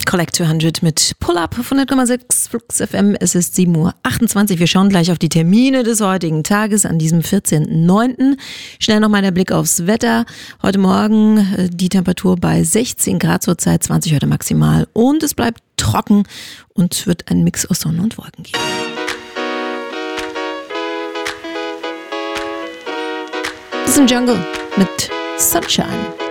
Collect 200 mit Pull-Up auf 100,6 Flux FM. Es ist 7:28 Uhr. Wir schauen gleich auf die Termine des heutigen Tages an diesem 14.09. Schnell nochmal der Blick aufs Wetter. Heute Morgen die Temperatur bei 16 Grad zurzeit, 20 heute maximal. Und es bleibt trocken und wird ein Mix aus Sonne und Wolken geben. Das ist ein Jungle mit Sunshine.